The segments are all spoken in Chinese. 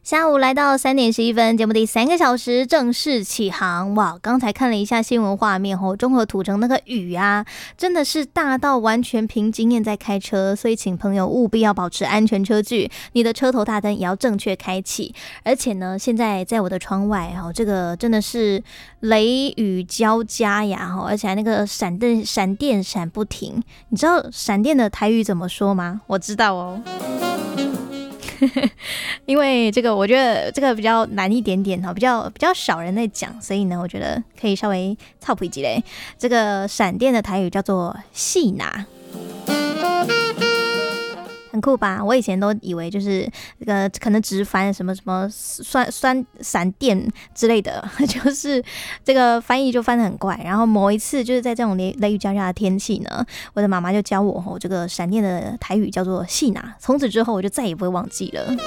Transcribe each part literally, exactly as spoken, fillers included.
下午来到三点十一分，节目第三个小时正式起航。哇，刚才看了一下新闻画面后，中和土城那个雨啊，真的是大到完全凭经验在开车，所以请朋友务必要保持安全车距，你的车头大灯也要正确开启。而且呢，现在在我的窗外哦，这个真的是雷雨交加呀，而且那个闪电闪电闪不停。你知道闪电的台语怎么说吗？我知道哦。因为这个我觉得这个比较难一点点，比较比较少人在讲，所以呢我觉得可以稍微操普一集嘞。这个闪电的台语叫做细拿，很酷吧？我以前都以为就是这个可能直翻什么什么酸酸闪电之类的，就是这个翻译就翻得很怪。然后某一次就是在这种雷雷雨交加的天气呢，我的妈妈就教我吼，这个闪电的台语叫做细拿。从此之后我就再也不会忘记了。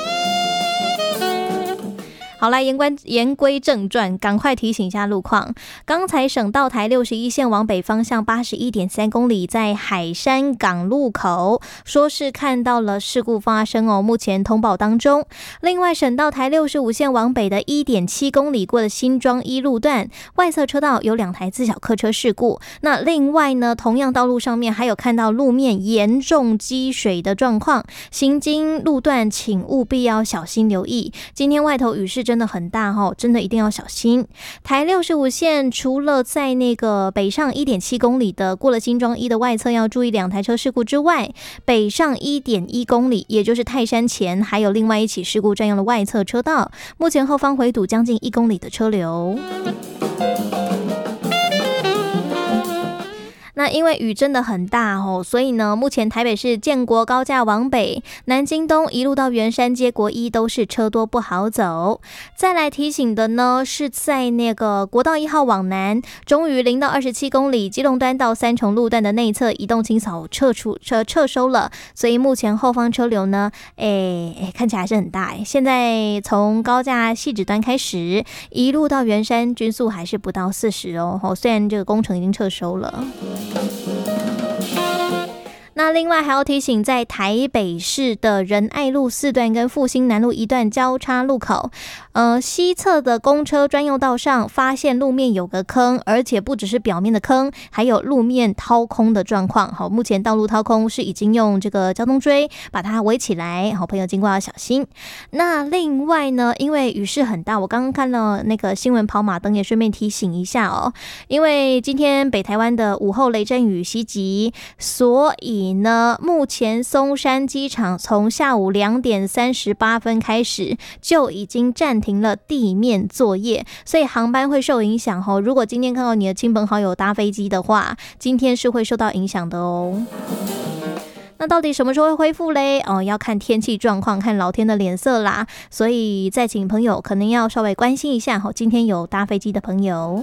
好，来言归言归正传，赶快提醒一下路况。刚才省道台六十一线往北方向八十一点三公里，在海山港路口，说是看到了事故发生哦，目前通报当中。另外，省道台六十五线往北的一点七公里过的新庄一路段，外侧车道有两台自小客车事故。那另外呢，同样道路上面还有看到路面严重积水的状况，行经路段请务必要小心留意。今天外头雨势真的很大哦，真的一定要小心。台六十五线除了在那个北上 一点七公里的过了新庄一的外侧要注意两台车事故之外，北上 一点一公里，也就是泰山前还有另外一起事故占用了外侧车道，目前后方回堵将近一公里的车流。那因为雨真的很大哦，所以呢，目前台北市建国高架往北、南京东一路到圆山街国一都是车多不好走。再来提醒的呢，是在那个国道一号往南，终于零到二十七公里，基隆端到三重路段的内侧移动清扫撤出撤撤收了，所以目前后方车流呢，哎，看起来还是很大哎。现在从高架汐止端开始，一路到圆山均速还是不到四十哦，虽然这个工程已经撤收了。那另外还要提醒，在台北市的仁爱路四段跟复兴南路一段交叉路口，呃，西侧的公车专用道上发现路面有个坑，而且不只是表面的坑，还有路面掏空的状况。好，目前道路掏空是已经用这个交通锥把它围起来，好，朋友经过要小心。那另外呢，因为雨势很大，我刚刚看了那个新闻跑马灯，也顺便提醒一下哦，因为今天北台湾的午后雷阵雨袭击，所以呢，目前松山机场从下午两点三十八分开始就已经暂停了地面作业，所以航班会受影响哦。如果今天看到你的亲朋好友搭飞机的话，今天是会受到影响的哦。那到底什么时候会恢复嘞？哦，要看天气状况，看老天的脸色啦。所以再请朋友可能要稍微关心一下哦，今天有搭飞机的朋友。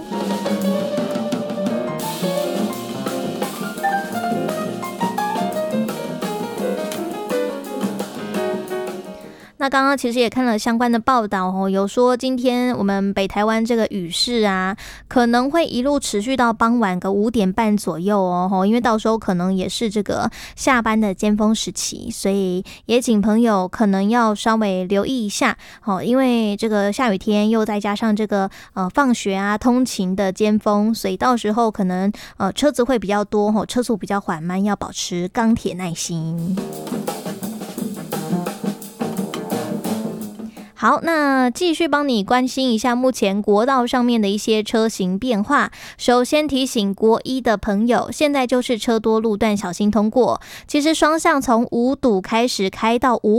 那刚刚其实也看了相关的报道哦，有说今天我们北台湾这个雨势啊，可能会一路持续到傍晚个五点半左右哦，因为到时候可能也是这个下班的尖峰时期，所以也请朋友可能要稍微留意一下哦，因为这个下雨天又再加上这个呃放学啊通勤的尖峰，所以到时候可能呃车子会比较多哦，车速比较缓慢，要保持钢铁耐心。好，那继续帮你关心一下目前国道上面的一些车型变化。首先提醒国一的朋友，现在就是车多路段小心通过。其实双向从五堵开始开到五